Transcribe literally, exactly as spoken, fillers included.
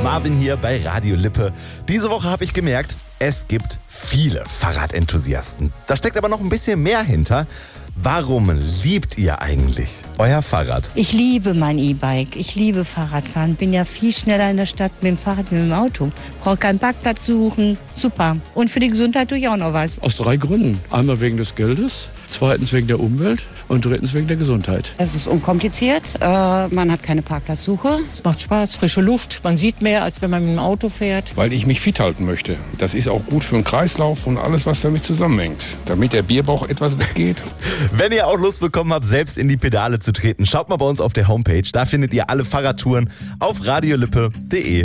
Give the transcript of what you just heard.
Marvin hier bei Radio Lippe. Diese Woche habe ich gemerkt, es gibt viele Fahrradenthusiasten. Da steckt aber noch ein bisschen mehr hinter. Warum liebt ihr eigentlich euer Fahrrad? Ich liebe mein E-Bike. Ich liebe Fahrradfahren. Bin ja viel schneller in der Stadt mit dem Fahrrad wie mit dem Auto. Brauche keinen Parkplatz suchen. Super. Und für die Gesundheit tue ich auch noch was. Aus drei Gründen. Einmal wegen des Geldes, zweitens wegen der Umwelt und drittens wegen der Gesundheit. Es ist unkompliziert. Äh, man hat keine Parkplatzsuche. Es macht Spaß, frische Luft. Man sieht mehr, als wenn man mit dem Auto fährt. Weil ich mich fit halten möchte. Das ist auch gut für den Kreislauf und alles, was damit zusammenhängt. Damit der Bierbauch etwas weggeht. Wenn ihr auch Lust bekommen habt, selbst in die Pedale zu treten, schaut mal bei uns auf der Homepage. Da findet ihr alle Fahrradtouren auf radiolippe punkt de.